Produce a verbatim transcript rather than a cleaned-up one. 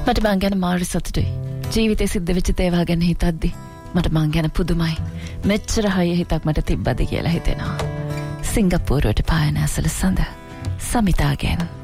මට මං ගැන මාරු සතුටුයි. ජීවිතේ සිද්ධ වෙච්ච දේවල් ගැන හිතද්දි මට මං ගැන පුදුමයි. මෙච්චර හයිය හිතක් මට තිබ්බද කියලා හිතෙනවා. සිංගප්පූරුවට පායන ඇසල සඳ සමිතාගෙන්